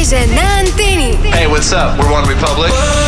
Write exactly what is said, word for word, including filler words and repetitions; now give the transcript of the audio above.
Vision na anteni. Hey, what's up? We're One Republic.